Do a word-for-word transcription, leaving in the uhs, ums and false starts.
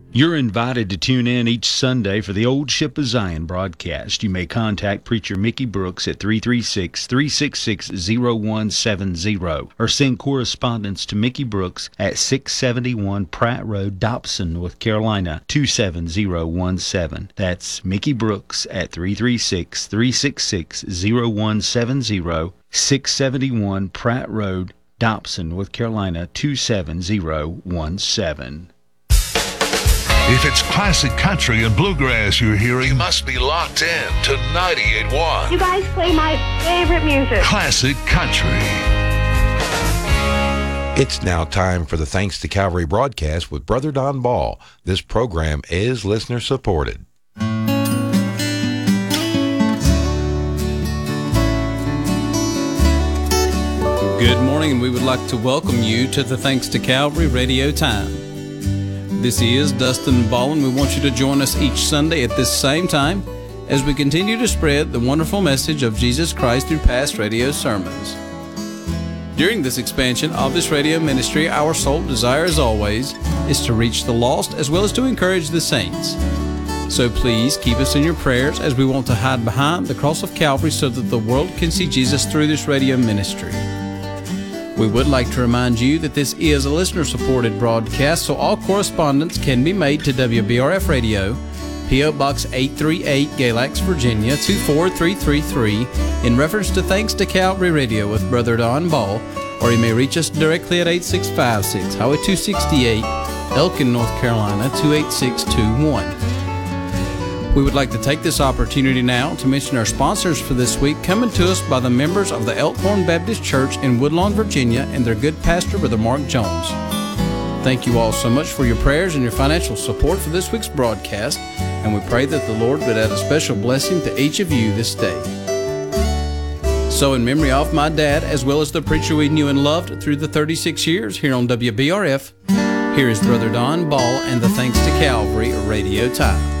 You're invited to tune in each Sunday for the Old Ship of Zion broadcast. You may contact Preacher Mickey Brooks at three three six, three six six, zero one seven zero or send correspondence to Mickey Brooks at six seventy-one Pratt Road, Dobson, North Carolina, two seven zero one seven. That's Mickey Brooks at three three six, three six six, zero one seven zero, six seventy-one Pratt Road, Dobson, North Carolina, two seven zero one seven. If it's classic country and bluegrass you're hearing, you must be locked in to ninety-eight point one. You guys play my favorite music. Classic country. It's now time for the Thanks to Calvary broadcast with Brother Don Ball. This program is listener supported. Good morning, and we would like to welcome you to the Thanks to Calvary radio time. This is Dustin Ball, and we want you to join us each Sunday at this same time as we continue to spread the wonderful message of Jesus Christ through past radio sermons. During this expansion of this radio ministry, our sole desire, as always, is to reach the lost as well as to encourage the saints. So please keep us in your prayers as we want to hide behind the cross of Calvary so that the world can see Jesus through this radio ministry. We would like to remind you that this is a listener-supported broadcast, so all correspondence can be made to W B R F Radio, P O. Box eight thirty-eight, Galax, Virginia, two four three three three, in reference to Thanks to Calvary Radio with Brother Don Ball, or you may reach us directly at eight six five six, Highway two sixty-eight, Elkin, North Carolina, two eight six two one. We would like to take this opportunity now to mention our sponsors for this week, coming to us by the members of the Elkhorn Baptist Church in Woodlawn, Virginia, and their good pastor, Brother Mark Jones. Thank you all so much for your prayers and your financial support for this week's broadcast, and we pray that the Lord would add a special blessing to each of you this day. So in memory of my dad, as well as the preacher we knew and loved through the thirty-six years here on W B R F, here is Brother Don Ball and the Thanks to Calvary radio time.